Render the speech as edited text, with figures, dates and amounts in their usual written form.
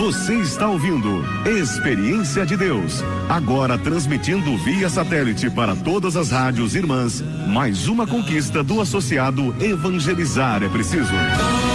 Você está ouvindo Experiência de Deus, agora transmitindo via satélite para todas as rádios irmãs. Mais uma conquista do associado Evangelizar é Preciso.